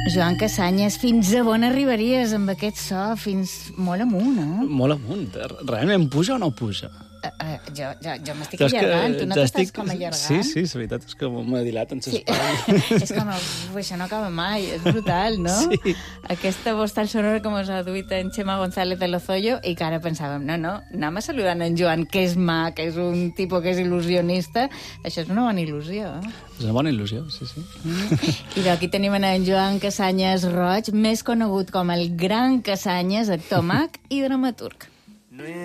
Joan Casanyes, fins a on arribaries amb aquest so? Fins molt amunt, no? Molt amunt. Realment puja o no puja? Jo m'estic allargant, tu no t'estàs com allargant? Sí, la veritat és que m'ha dilat en s'espanya. És com, això no acaba mai, és brutal, no? Sí. Aquesta postal sonora que ens ha duit en Xema González de Lozoyo i que ara pensàvem, no, anem a saludar en Joan, que és mà, que és un tipus que és il·lusionista. Això és una bona il·lusió, eh? És una bona il·lusió, sí. I aquí tenim en Joan Casanyes Roig, més conegut com el Gran Casanyes, actor, mag i dramaturg.